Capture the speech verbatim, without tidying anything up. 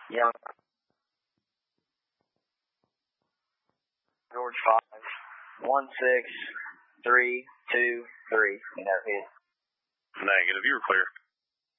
Young. George five. One six three two three. You know his. Negative. You were clear.